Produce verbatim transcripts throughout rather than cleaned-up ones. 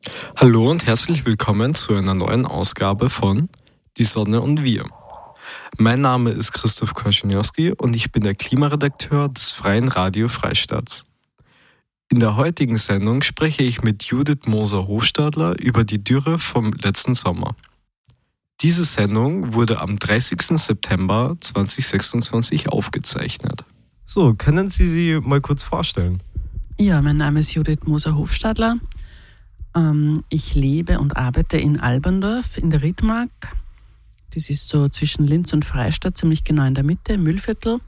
Hallo und herzlich willkommen zu einer neuen Ausgabe von Die Sonne und wir. Mein Name ist Christoph Korschinowski und ich bin der Klimaredakteur des Freien Radio Freistaats. In der heutigen Sendung spreche ich mit Judith Moser-Hofstadler über die Dürre vom letzten Sommer. Diese Sendung wurde am dreißigsten September zweitausendsechsundzwanzig aufgezeichnet. So, können Sie sich mal kurz vorstellen? Ja, mein Name ist Judith Moser-Hofstadler. Ähm, ich lebe und arbeite in Alberndorf in der Riedmark. Das ist so zwischen Linz und Freistadt, ziemlich genau in der Mitte, im Mühlviertel.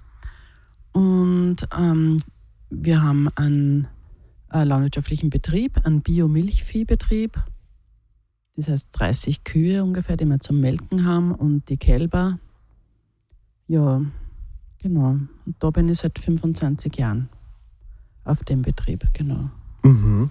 Und ähm, wir haben einen äh, landwirtschaftlichen Betrieb, einen Bio-Milchviehbetrieb. Das heißt dreißig Kühe ungefähr, die wir zum Melken haben und die Kälber. Ja, genau. Und da bin ich seit fünfundzwanzig Jahren auf dem Betrieb, genau. Mhm.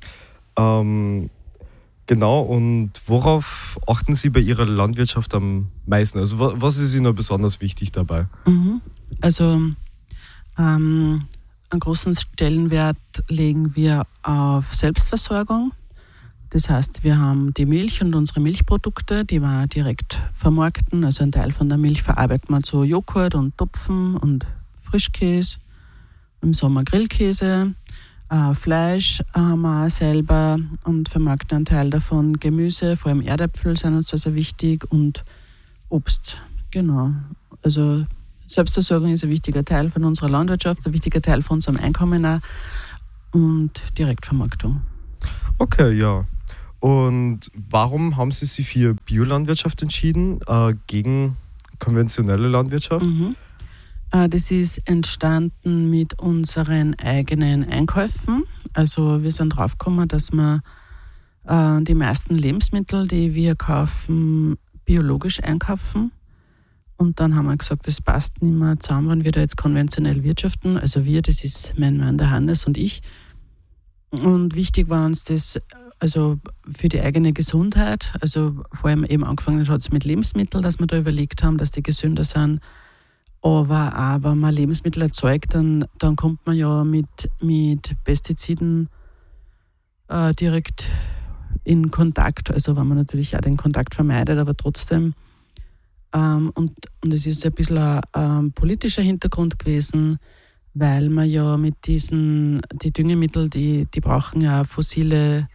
Ähm, genau, und worauf achten Sie bei Ihrer Landwirtschaft am meisten? Also was ist Ihnen besonders wichtig dabei? Mhm. Also ähm, einen großen Stellenwert legen wir auf Selbstversorgung. Das heißt, wir haben die Milch und unsere Milchprodukte, die wir direkt vermarkten. Also einen Teil von der Milch verarbeiten wir zu Joghurt und Topfen und Frischkäse, im Sommer Grillkäse. Äh, Fleisch haben wir auch selber und vermarkten einen Teil davon. Gemüse, vor allem Erdäpfel sind uns also wichtig und Obst. Genau. Also Selbstversorgung ist ein wichtiger Teil von unserer Landwirtschaft, ein wichtiger Teil von unserem Einkommen auch und Direktvermarktung. Okay, ja. Und warum haben Sie sich für Biolandwirtschaft entschieden, äh, gegen konventionelle Landwirtschaft? Mhm. Äh, das ist entstanden mit unseren eigenen Einkäufen. Also wir sind draufgekommen, dass wir äh, die meisten Lebensmittel, die wir kaufen, biologisch einkaufen. Und dann haben wir gesagt, das passt nicht mehr zusammen, wenn wir da jetzt konventionell wirtschaften. Also wir, das ist mein Mann, der Hannes und ich. Und wichtig war uns das also für die eigene Gesundheit. Also vor allem eben angefangen hat es mit Lebensmitteln, dass wir da überlegt haben, dass die gesünder sind. Aber auch, wenn man Lebensmittel erzeugt, dann, dann kommt man ja mit, mit Pestiziden äh, direkt in Kontakt. Also wenn man natürlich auch den Kontakt vermeidet, aber trotzdem. Ähm, und, und es ist ein bisschen ein, ein politischer Hintergrund gewesen, weil man ja mit diesen, die Düngemittel, die, die brauchen ja fossile,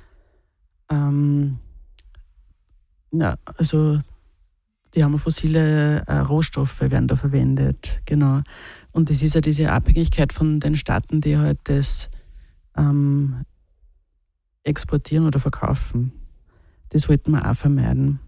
ähm, ja, also die haben fossile äh, Rohstoffe, werden da verwendet, genau. Und das ist ja diese Abhängigkeit von den Staaten, die halt das ähm, exportieren oder verkaufen. Das wollten wir auch vermeiden.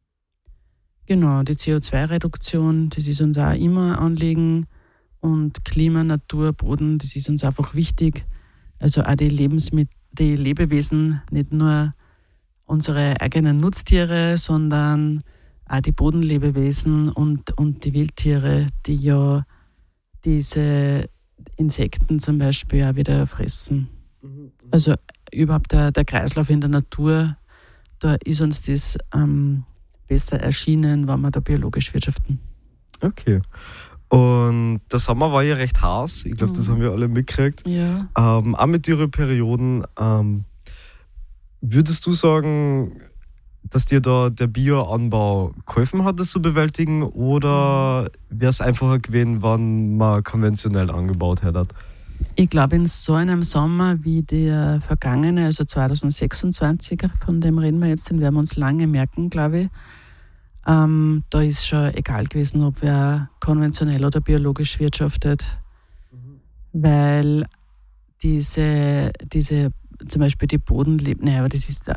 Genau, die C O zwei Reduktion, das ist uns auch immer ein Anliegen. Und Klima, Natur, Boden, das ist uns einfach wichtig. Also auch die Lebensmittel, die Lebewesen, nicht nur unsere eigenen Nutztiere, sondern auch die Bodenlebewesen und, und die Wildtiere, die ja diese Insekten zum Beispiel auch wieder fressen. Also überhaupt der, der Kreislauf in der Natur, da ist uns das ähm, besser erschienen, wenn wir da biologisch wirtschaften. Okay. Und der Sommer war ja recht heiß. Ich glaube, das haben wir alle mitgekriegt. Ja. Ähm, auch mit Dürreperioden. Ähm, würdest du sagen, dass dir da der Bioanbau geholfen hat, das zu bewältigen? Oder wäre es einfacher gewesen, wenn man konventionell angebaut hätte? Ich glaube, in so einem Sommer wie der vergangene, also zweitausendsechsundzwanzig, von dem reden wir jetzt, den werden wir uns lange merken, glaube ich. Ähm, da ist schon egal gewesen, ob wer konventionell oder biologisch wirtschaftet, mhm. weil diese, diese, zum Beispiel die Bodenlebewesen, naja, aber das ist,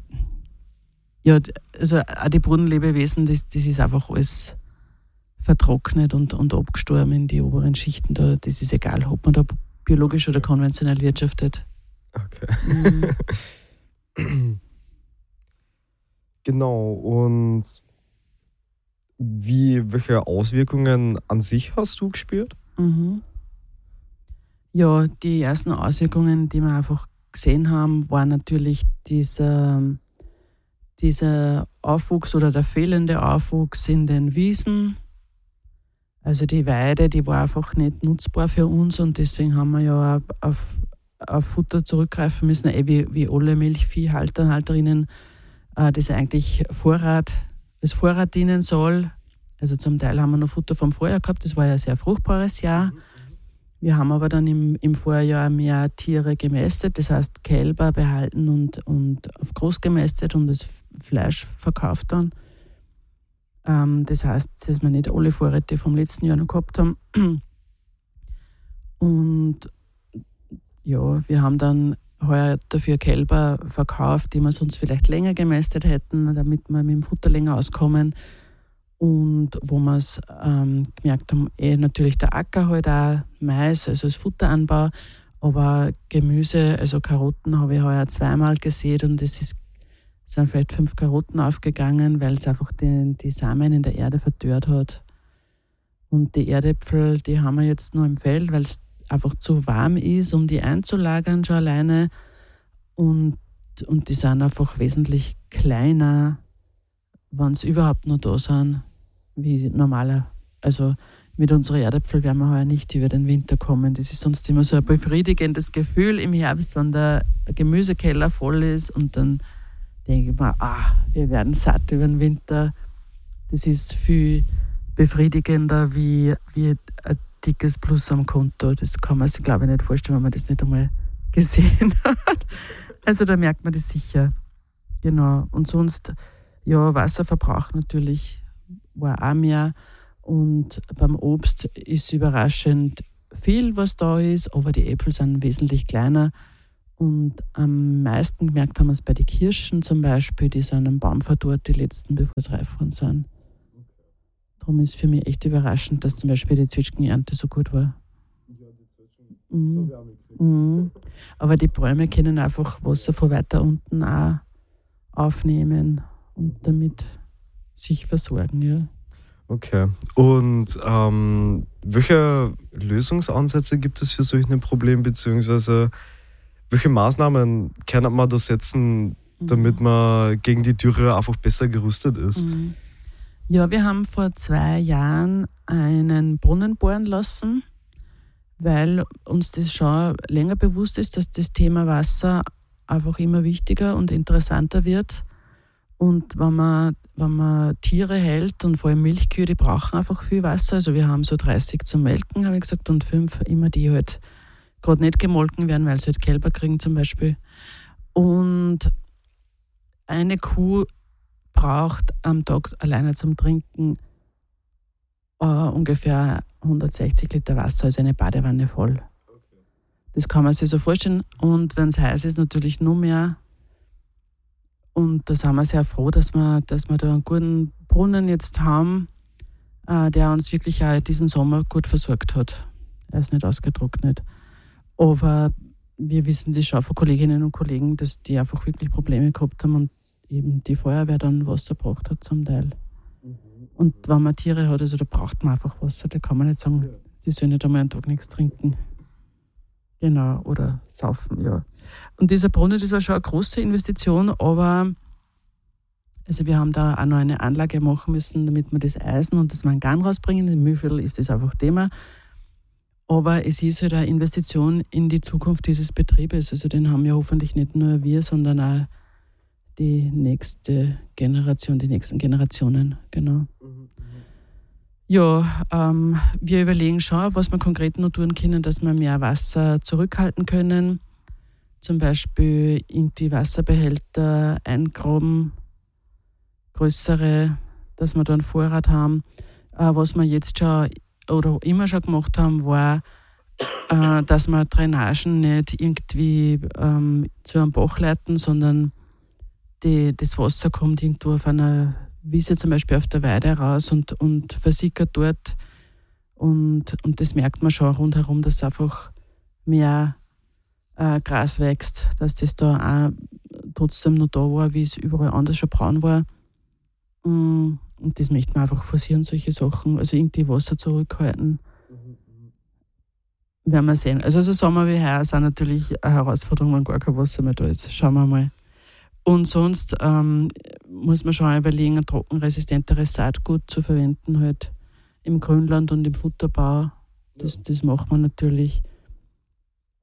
ja, also auch die Bodenlebewesen, das, das ist einfach alles vertrocknet und, und abgestorben in die oberen Schichten, da, das ist egal, ob man da biologisch oder konventionell wirtschaftet. Okay. Mhm. Genau, und Wie, welche Auswirkungen an sich hast du gespürt? Mhm. Ja, die ersten Auswirkungen, die wir einfach gesehen haben, war natürlich dieser, dieser Aufwuchs oder der fehlende Aufwuchs in den Wiesen. Also die Weide, die war einfach nicht nutzbar für uns und deswegen haben wir ja auf, auf Futter zurückgreifen müssen, eh wie, wie alle Milchviehhalter und Halterinnen, äh, das eigentlich Vorrat, als Vorrat dienen soll. Also zum Teil haben wir noch Futter vom Vorjahr gehabt, das war ja ein sehr fruchtbares Jahr. Wir haben aber dann im, im Vorjahr mehr Tiere gemästet, das heißt Kälber behalten und, und auf groß gemästet und das Fleisch verkauft dann. Ähm, das heißt, dass wir nicht alle Vorräte vom letzten Jahr noch gehabt haben. Und ja, wir haben dann heuer dafür Kälber verkauft, die wir sonst vielleicht länger gemästet hätten, damit wir mit dem Futter länger auskommen. Und wo wir es ähm, gemerkt haben, eh natürlich der Acker halt auch, Mais, also das Futteranbau, aber Gemüse, also Karotten habe ich heuer zweimal gesät und es ist, sind vielleicht fünf Karotten aufgegangen, weil es einfach die, die Samen in der Erde verdörrt hat. Und die Erdäpfel, die haben wir jetzt nur im Feld, weil es einfach zu warm ist, um die einzulagern schon alleine. Und, und die sind einfach wesentlich kleiner, wenn sie überhaupt noch da sind, wie normaler. Also mit unseren Erdäpfeln werden wir heuer nicht über den Winter kommen. Das ist sonst immer so ein befriedigendes Gefühl im Herbst, wenn der Gemüsekeller voll ist und dann denke ich mir, ah, wir werden satt über den Winter. Das ist viel befriedigender wie, wie ein dickes Plus am Konto. Das kann man sich, glaube ich, nicht vorstellen, wenn man das nicht einmal gesehen hat. Also da merkt man das sicher. Genau. Und sonst, ja, Wasserverbrauch natürlich war auch mehr. Und beim Obst ist überraschend viel, was da ist, aber die Äpfel sind wesentlich kleiner. Und am meisten gemerkt haben wir es bei den Kirschen zum Beispiel, die sind am Baum verdorrt, die letzten, bevor es reif worden sind. Darum ist für mich echt überraschend, dass zum Beispiel die Zwetschgenernte so gut war. Ja, die Zwetschgen, mhm. So wärmig. Mhm. Aber die Bäume können einfach Wasser von weiter unten auch aufnehmen und damit sich versorgen, ja. Okay. Und ähm, welche Lösungsansätze gibt es für solche Probleme, beziehungsweise welche Maßnahmen kann man da setzen, damit man gegen die Dürre einfach besser gerüstet ist? Mhm. Ja, wir haben vor zwei Jahren einen Brunnen bohren lassen, weil uns das schon länger bewusst ist, dass das Thema Wasser einfach immer wichtiger und interessanter wird. Und wenn man, wenn man Tiere hält und vor allem Milchkühe, die brauchen einfach viel Wasser. Also wir haben so dreißig zum Melken, habe ich gesagt, und fünf immer, die halt gerade nicht gemolken werden, weil sie halt Kälber kriegen zum Beispiel. Und eine Kuh braucht am Tag alleine zum Trinken äh, ungefähr hundertsechzig Liter Wasser, also eine Badewanne voll. Okay. Das kann man sich so vorstellen. Und wenn es heiß ist, natürlich nur mehr. Und da sind wir sehr froh, dass wir, dass wir da einen guten Brunnen jetzt haben, äh, der uns wirklich auch diesen Sommer gut versorgt hat. Er ist nicht ausgetrocknet. Aber wir wissen das schon von Kolleginnen und Kollegen, dass die einfach wirklich Probleme gehabt haben und eben die Feuerwehr dann Wasser gebraucht hat zum Teil. Mhm. Und wenn man Tiere hat, also da braucht man einfach Wasser, da kann man nicht sagen, ja, die sollen nicht einmal einen Tag nichts trinken. Genau, oder saufen, ja. Und dieser Brunnen, das war schon eine große Investition, aber also wir haben da auch noch eine Anlage machen müssen, damit wir das Eisen und das Mangan rausbringen. Im Mühlviertel ist das einfach Thema. Aber es ist halt eine Investition in die Zukunft dieses Betriebes. Also den haben ja hoffentlich nicht nur wir, sondern auch die nächste Generation, die nächsten Generationen, genau. Mhm. Ja, ähm, wir überlegen schon, was wir konkret noch tun können, dass wir mehr Wasser zurückhalten können. Zum Beispiel irgendwie Wasserbehälter eingraben, größere, dass wir da einen Vorrat haben. Äh, was wir jetzt schon oder immer schon gemacht haben, war, äh, dass wir Drainagen nicht irgendwie ähm, zu einem Bach leiten, sondern Die, das Wasser kommt irgendwo auf einer Wiese, zum Beispiel auf der Weide raus und, und versickert dort. Und, und das merkt man schon rundherum, dass einfach mehr äh, Gras wächst, dass das da auch trotzdem noch da war, wie es überall anders schon braun war. Und das möchte man einfach forcieren, solche Sachen. Also irgendwie Wasser zurückhalten. Werden wir sehen. Also so Sommer wie heuer sind natürlich eine Herausforderung, wenn gar kein Wasser mehr da ist. Schauen wir mal. Und sonst ähm, muss man schon überlegen, ein trockenresistenteres Saatgut zu verwenden, halt im Grünland und im Futterbau. Das, das macht man natürlich.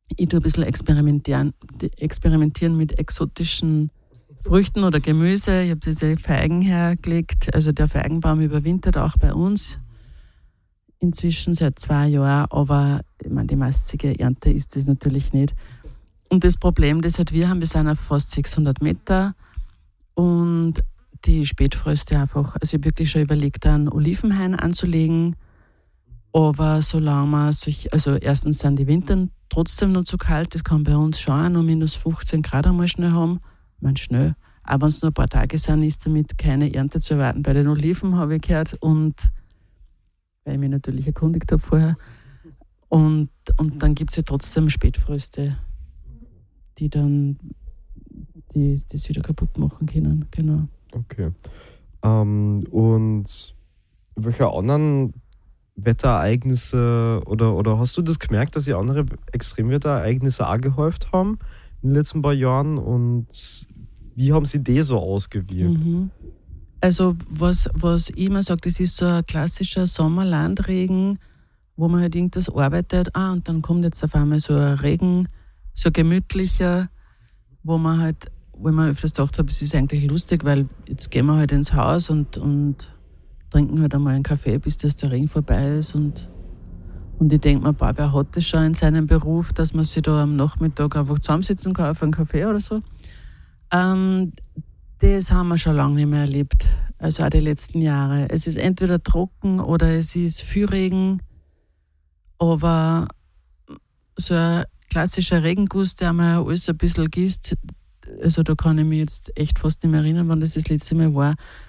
Ich tue ein bisschen experimentieren, experimentieren mit exotischen Früchten oder Gemüse. Ich habe diese Feigen hergelegt. Also der Feigenbaum überwintert auch bei uns. Inzwischen seit zwei Jahren, aber ich meine, die massige Ernte ist das natürlich nicht. Und das Problem, das halt wir haben, wir sind auf fast sechshundert Meter und die Spätfröste einfach, also ich habe wirklich schon überlegt, einen Olivenhain anzulegen, aber solange man sich, also erstens sind die Winter trotzdem noch zu kalt, das kann bei uns schon auch noch minus fünfzehn Grad einmal schnell haben, ich meine schnell, aber wenn es nur ein paar Tage sind, ist damit keine Ernte zu erwarten. Bei den Oliven habe ich gehört und weil ich mich natürlich erkundigt habe vorher. Und, und dann gibt es ja trotzdem Spätfröste, die dann die das wieder kaputt machen können. Genau. Okay. Ähm, und welche anderen Wetterereignisse oder, oder hast du das gemerkt, dass sich andere Extremwetterereignisse auch gehäuft haben in den letzten paar Jahren und wie haben sie die so ausgewirkt? Mhm. Also was, was ich immer sage, das ist so ein klassischer Sommerlandregen, wo man halt irgendwas arbeitet, ah, und dann kommt jetzt auf einmal so ein Regen, so ein gemütlicher, wo man halt, wo ich mir öfters gedacht habe, es ist eigentlich lustig, weil jetzt gehen wir halt ins Haus und, und trinken halt einmal einen Kaffee, bis das der Regen vorbei ist und, und ich denke mir, boah, wer hat das schon in seinem Beruf, dass man sich da am Nachmittag einfach zusammensitzen kann auf einen Kaffee oder so. Ähm, Das haben wir schon lange nicht mehr erlebt, also auch die letzten Jahre. Es ist entweder trocken oder es ist viel Regen, aber so ein klassischer Regenguss, der mal alles ein bisschen gießt, also da kann ich mich jetzt echt fast nicht mehr erinnern, wann das das letzte Mal war.